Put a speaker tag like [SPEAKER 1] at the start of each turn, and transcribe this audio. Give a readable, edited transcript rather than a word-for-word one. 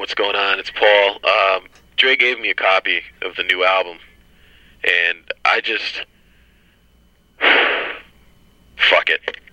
[SPEAKER 1] what's going on? It's Paul. Dre gave me a copy of the new album, and I just... fuck it.